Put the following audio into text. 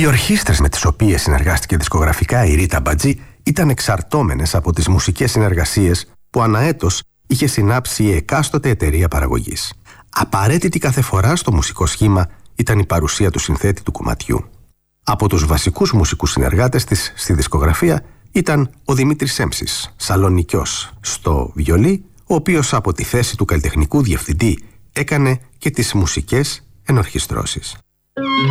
Οι ορχήστρες με τις οποίες συνεργάστηκε δισκογραφικά η Ρίτα Μπατζή ήταν εξαρτώμενες από τις μουσικές συνεργασίες που αναέτος είχε συνάψει η εκάστοτε εταιρεία παραγωγής. Απαραίτητη κάθε φορά στο μουσικό σχήμα ήταν η παρουσία του συνθέτη του κομματιού. Από τους βασικούς μουσικούς συνεργάτες της στη δισκογραφία ήταν ο Δημήτρης Έμψης, σαλονικιός στο βιολί, ο οποίος από τη θέση του καλλιτεχνικού διευθυντή έκανε και τις μουσικές ενορχιστρώσεις.